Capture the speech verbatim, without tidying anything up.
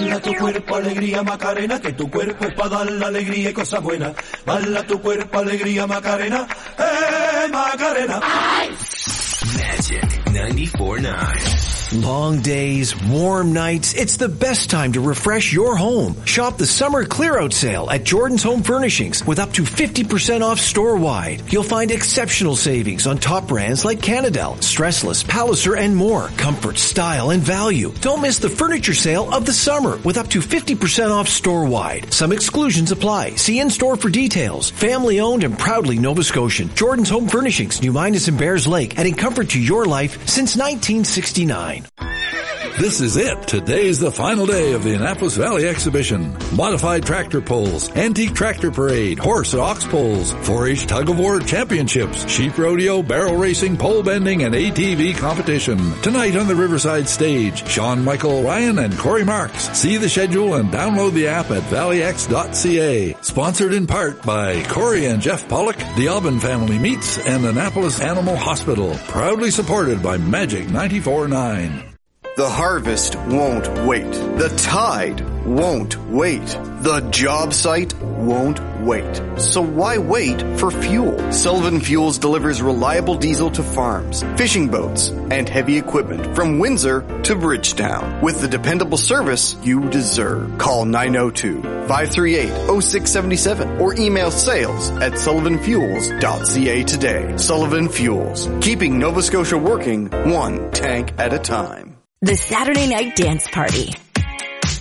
Bala tu cuerpo, alegría, Macarena, que tu cuerpo es para dar la alegría y cosas buenas. Bala tu cuerpo, alegría, Macarena, eh, Macarena. Magic ninety-four point nine. Long days, warm nights, it's the best time to refresh your home. Shop the summer clear-out sale at Jordan's Home Furnishings with up to fifty percent off store-wide. You'll find exceptional savings on top brands like Canadel, Stressless, Palliser, and more. Comfort, style, and value. Don't miss the furniture sale of the summer with up to fifty percent off store-wide. Some exclusions apply. See in-store for details. Family-owned and proudly Nova Scotian. Jordan's Home Furnishings, New Minas and Bears Lake, adding comfort to your life since nineteen sixty-nine. This is it. Today's the final day of the Annapolis Valley Exhibition. Modified tractor pulls, antique tractor parade, horse and ox pulls, four H tug-of-war championships, sheep rodeo, barrel racing, pole bending, and A T V competition. Tonight on the Riverside stage, Sean Michael Ryan and Corey Marks. See the schedule and download the app at valley x dot c a. Sponsored in part by Corey and Jeff Pollock, the Alban Family Meats, and Annapolis Animal Hospital. Proudly supported by Magic ninety-four point nine. The harvest won't wait. The tide won't wait. The job site won't wait. So why wait for fuel? Sullivan Fuels delivers reliable diesel to farms, fishing boats, and heavy equipment from Windsor to Bridgetown with the dependable service you deserve. Call nine oh two, five three eight, oh six seven seven or email sales at sullivan fuels dot c a today. Sullivan Fuels, keeping Nova Scotia working one tank at a time. The Saturday Night Dance Party.